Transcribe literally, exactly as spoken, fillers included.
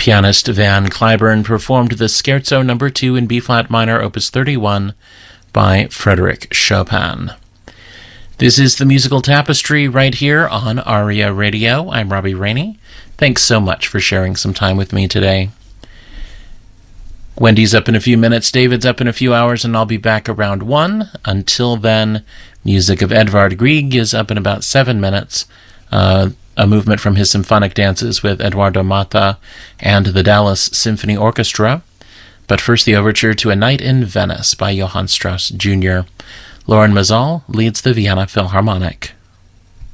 Pianist Van Cliburn performed the Scherzo number two in B-flat minor, opus thirty-one, by Frédéric Chopin. This is the Musical Tapestry right here on ARIA Radio. I'm Robbie Rainey. Thanks so much for sharing some time with me today. Wendy's up in a few minutes, David's up in a few hours, and I'll be back around one. Until then, music of Edvard Grieg is up in about seven minutes. Uh, a movement from his symphonic dances with Eduardo Mata and the Dallas Symphony Orchestra. But first, the overture to A Night in Venice by Johann Strauss Junior Lauren Mazal leads the Vienna Philharmonic.